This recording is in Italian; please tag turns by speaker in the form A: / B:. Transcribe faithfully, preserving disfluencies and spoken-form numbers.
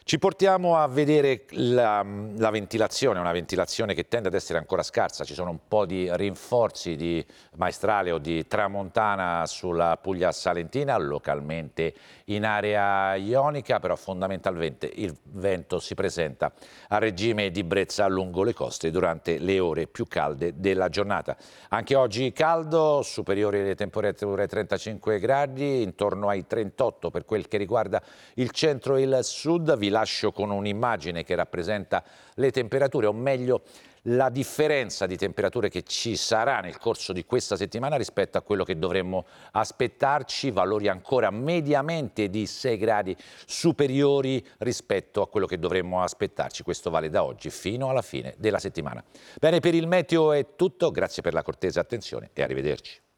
A: Ci portiamo a vedere la, la ventilazione, una ventilazione che tende ad essere ancora scarsa. Ci sono un po' di rinforzi di maestrale o di tramontana sulla Puglia salentina, localmente in area ionica, però fondamentalmente il vento si presenta a regime di brezza lungo le coste durante le ore più calde della giornata. Anche oggi caldo, superiori alle temperature ai trentacinque gradi, intorno ai trentotto per quel che riguarda il centro e il sud. Vi lascio con un'immagine che rappresenta le temperature, o meglio la differenza di temperature che ci sarà nel corso di questa settimana rispetto a quello che dovremmo aspettarci, valori ancora mediamente di sei gradi superiori rispetto a quello che dovremmo aspettarci. Questo vale da oggi fino alla fine della settimana. Bene, per il meteo è tutto, grazie per la cortese attenzione e arrivederci.